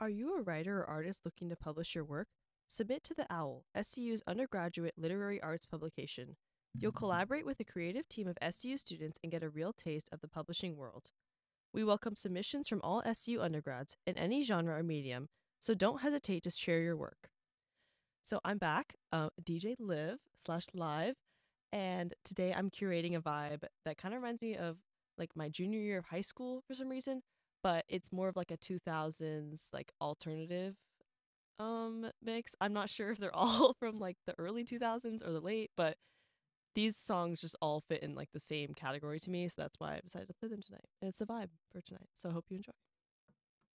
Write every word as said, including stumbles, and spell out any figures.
Are you a writer or artist looking to publish your work? Submit to the OWL, S C U's undergraduate literary arts publication. You'll collaborate with a creative team of S C U students and get a real taste of the publishing world. We welcome submissions from all S C U undergrads in any genre or medium, so don't hesitate to share your work. So I'm back, uh, D J Live slash live, and today I'm curating a vibe that kind of reminds me of like my junior year of high school for some reason, but it's more of like a two thousands like alternative um mix. I'm not sure if they're all from like the early two thousands or the late, but these songs just all fit in like the same category to me, so that's why I decided to play them tonight. And it's the vibe for tonight. So I hope you enjoy.